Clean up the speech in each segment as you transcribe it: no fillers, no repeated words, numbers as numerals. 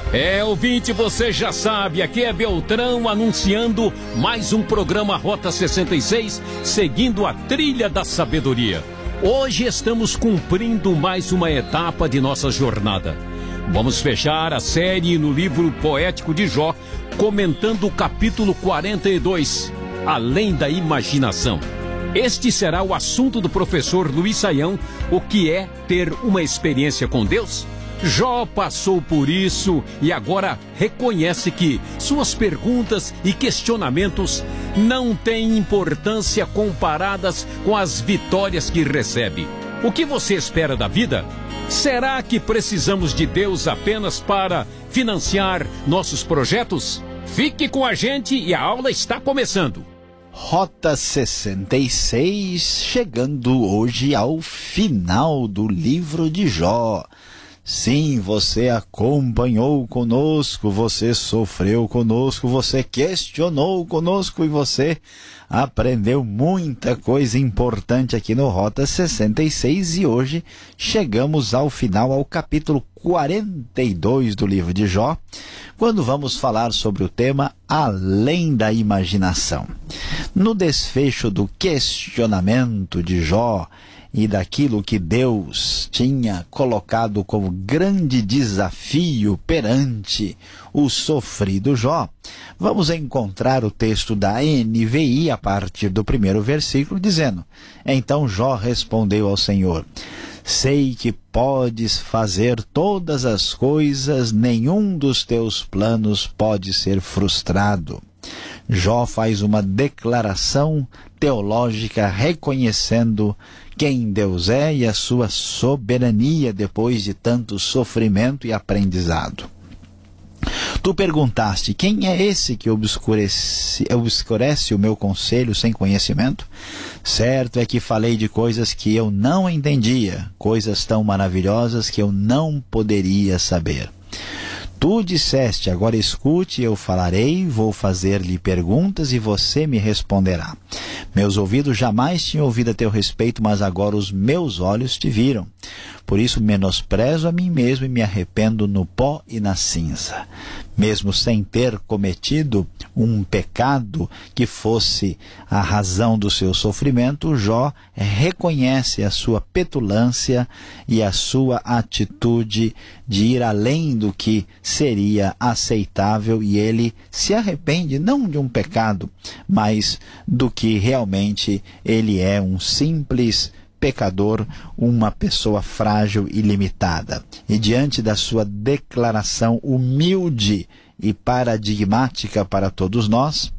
Ouvinte, você já sabe, aqui é Beltrão anunciando mais um programa Rota 66, seguindo a trilha da sabedoria. Hoje estamos cumprindo mais uma etapa de nossa jornada. Vamos fechar a série no livro poético de Jó, comentando o capítulo 42, Além da Imaginação. Este será o assunto do professor Luiz Saião, o que é ter uma experiência com Deus? Jó passou por isso e agora reconhece que suas perguntas e questionamentos não têm importância comparadas com as vitórias que recebe. O que você espera da vida? Será que precisamos de Deus apenas para financiar nossos projetos? Fique com a gente e a aula está começando. Rota 66, chegando hoje ao final do livro de Jó. Sim, você acompanhou conosco, você sofreu conosco, você questionou conosco e você aprendeu muita coisa importante aqui no Rota 66 e hoje chegamos ao final, ao capítulo 42 do livro de Jó, quando vamos falar sobre o tema Além da Imaginação. No desfecho do questionamento de Jó, e daquilo que Deus tinha colocado como grande desafio perante o sofrido Jó, vamos encontrar o texto da NVI a partir do primeiro versículo, dizendo: Então Jó respondeu ao Senhor: Sei que podes fazer todas as coisas, nenhum dos teus planos pode ser frustrado. Jó faz uma declaração teológica reconhecendo quem Deus é e a sua soberania depois de tanto sofrimento e aprendizado. Tu perguntaste, quem é esse que obscurece o meu conselho sem conhecimento? Certo é que falei de coisas que eu não entendia, coisas tão maravilhosas que eu não poderia saber. Tu disseste, agora escute, eu falarei, vou fazer-lhe perguntas e você me responderá. Meus ouvidos jamais tinham ouvido a teu respeito, mas agora os meus olhos te viram. Por isso menosprezo a mim mesmo e me arrependo no pó e na cinza. Mesmo sem ter cometido um pecado que fosse a razão do seu sofrimento, Jó reconhece a sua petulância e a sua atitude de ir além do que seria aceitável e ele se arrepende não de um pecado, mas do que realmente ele é, um simples pecador, uma pessoa frágil e limitada. E diante da sua declaração humilde e paradigmática para todos nós,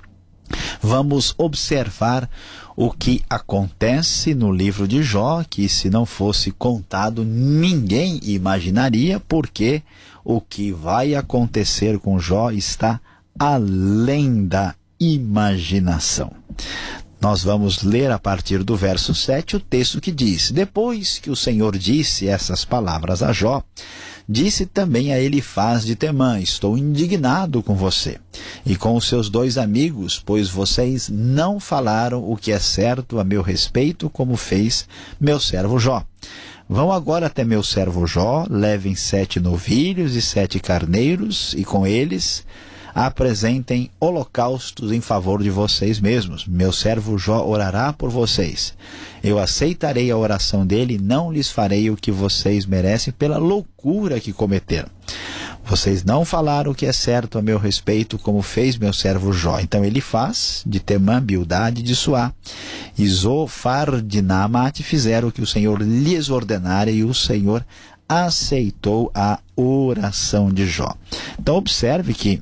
vamos observar o que acontece no livro de Jó, que se não fosse contado ninguém imaginaria, porque o que vai acontecer com Jó está além da imaginação. Nós vamos ler a partir do verso 7 o texto que diz: Depois que o Senhor disse essas palavras a Jó, disse também a Elifaz de Temã: Estou indignado com você e com os seus dois amigos, pois vocês não falaram o que é certo a meu respeito, como fez meu servo Jó. Vão agora até meu servo Jó, levem 7 novilhos e 7 carneiros, e com eles apresentem holocaustos em favor de vocês mesmos. Meu servo Jó orará por vocês. Eu aceitarei a oração dele e não lhes farei o que vocês merecem pela loucura que cometeram. Vocês não falaram o que é certo a meu respeito, como fez meu servo Jó. Então Elifaz, de Temã, Bildade, de Suá, e Zofar, de Naamate, fizeram o que o Senhor lhes ordenara, e o Senhor aceitou a oração de Jó. Então observe que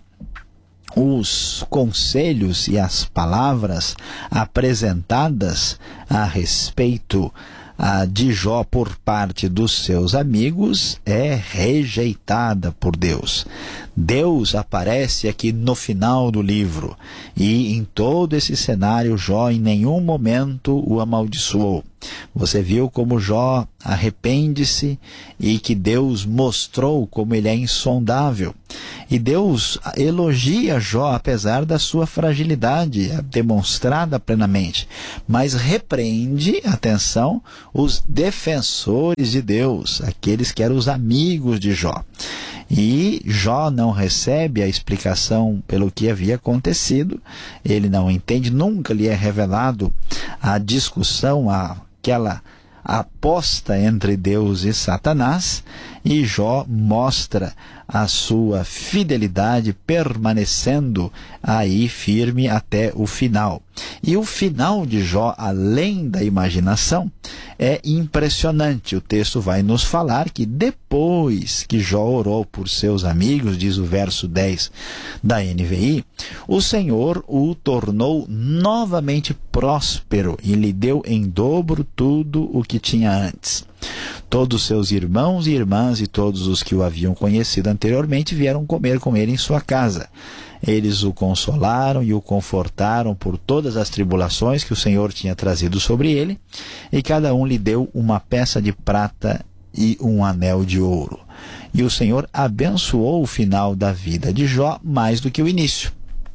os conselhos e as palavras apresentadas a respeito de Jó por parte dos seus amigos é rejeitada por Deus. Deus aparece aqui no final do livro e em todo esse cenário Jó em nenhum momento o amaldiçoou. Você viu como Jó arrepende-se e que Deus mostrou como ele é insondável. E Deus elogia Jó apesar da sua fragilidade demonstrada plenamente, mas repreende, atenção, os defensores de Deus, aqueles que eram os amigos de Jó. E Jó não recebe a explicação pelo que havia acontecido, ele não entende, nunca lhe é revelado a discussão, aquela aposta entre Deus e Satanás, e Jó mostra a sua fidelidade permanecendo aí firme até o final. E o final de Jó, além da imaginação, é impressionante. O texto vai nos falar que depois que Jó orou por seus amigos, diz o verso 10 da NVI, o Senhor o tornou novamente próspero e lhe deu em dobro tudo o que tinha antes. Todos seus irmãos e irmãs e todos os que o haviam conhecido anteriormente vieram comer com ele em sua casa. Eles o consolaram e o confortaram por todas as tribulações que o Senhor tinha trazido sobre ele, e cada um lhe deu uma peça de prata e um anel de ouro. E o Senhor abençoou o final da vida de Jó mais do que o início.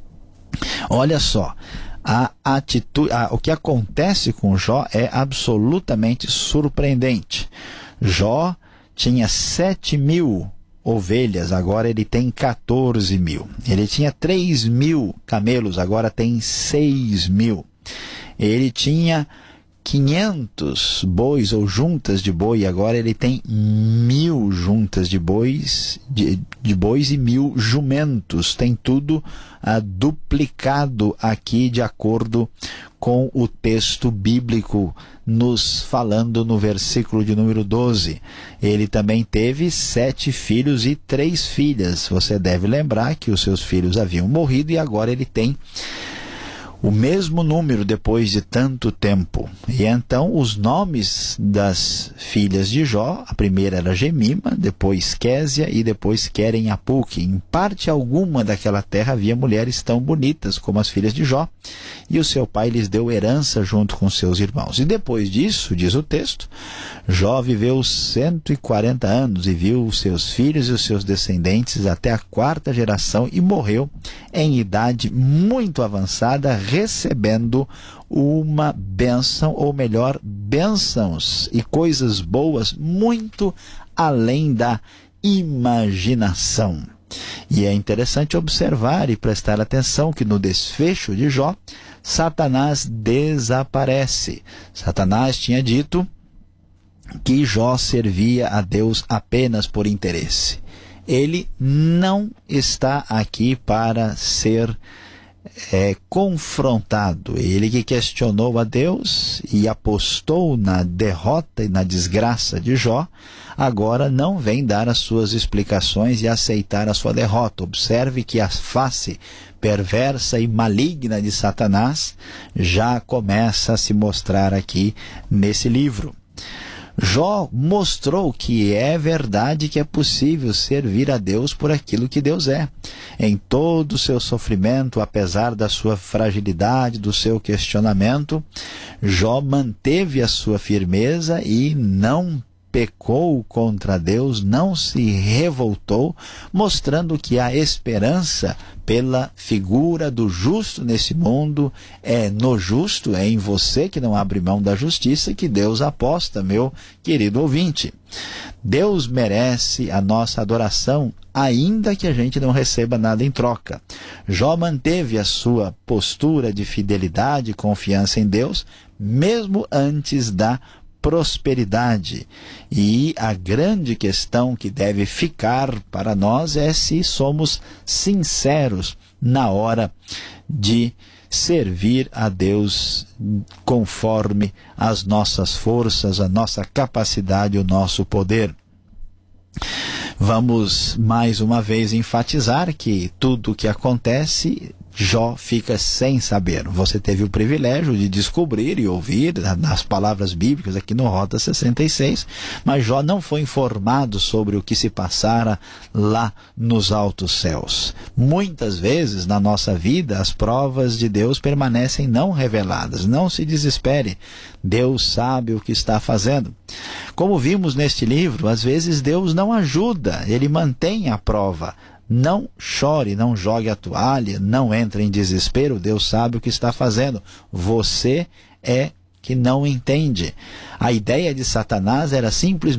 Olha só, o que acontece com Jó é absolutamente surpreendente. Jó tinha 7.000 ovelhas, agora ele tem 14.000. Ele tinha 3.000 camelos, agora tem 6.000. Ele tinha 500 bois ou juntas de boi, agora ele tem 1.000 juntas de bois, de bois e 1.000 jumentos. Tem tudo duplicado aqui de acordo com o texto bíblico nos falando no versículo de número 12. Ele também teve 7 filhos e 3 filhas. Você deve lembrar que os seus filhos haviam morrido e agora ele tem o mesmo número depois de tanto tempo. E então os nomes das filhas de Jó, a primeira era Gemima, depois Késia e depois Queren-Apuque. Em parte alguma daquela terra havia mulheres tão bonitas como as filhas de Jó, e o seu pai lhes deu herança junto com seus irmãos. E depois disso, diz o texto, Jó viveu 140 anos e viu os seus filhos e os seus descendentes até a 4ª geração e morreu em idade muito avançada, recebendo uma bênção, ou melhor, bênçãos e coisas boas muito além da imaginação. E é interessante observar e prestar atenção que no desfecho de Jó, Satanás desaparece. Satanás tinha dito que Jó servia a Deus apenas por interesse. Ele não está aqui para ser confrontado. Ele que questionou a Deus e apostou na derrota e na desgraça de Jó, agora não vem dar as suas explicações e aceitar a sua derrota. Observe que a face perversa e maligna de Satanás já começa a se mostrar aqui nesse livro. Jó mostrou que é verdade que é possível servir a Deus por aquilo que Deus é. Em todo o seu sofrimento, apesar da sua fragilidade, do seu questionamento, Jó manteve a sua firmeza e não pecou contra Deus, não se revoltou, mostrando que a esperança pela figura do justo nesse mundo é no justo, é em você que não abre mão da justiça que Deus aposta, meu querido ouvinte. Deus merece a nossa adoração, ainda que a gente não receba nada em troca. Jó manteve a sua postura de fidelidade e confiança em Deus, mesmo antes da prosperidade. E a grande questão que deve ficar para nós é se somos sinceros na hora de servir a Deus conforme as nossas forças, a nossa capacidade, o nosso poder. Vamos mais uma vez enfatizar que tudo o que acontece, Jó fica sem saber. Você teve o privilégio de descobrir e ouvir as palavras bíblicas aqui no Rota 66, mas Jó não foi informado sobre o que se passara lá nos altos céus. Muitas vezes na nossa vida as provas de Deus permanecem não reveladas. Não se desespere, Deus sabe o que está fazendo. Como vimos neste livro, às vezes Deus não ajuda, Ele mantém a prova. Não chore, não jogue a toalha, não entre em desespero, Deus sabe o que está fazendo. Você é que não entende. A ideia de Satanás era simplesmente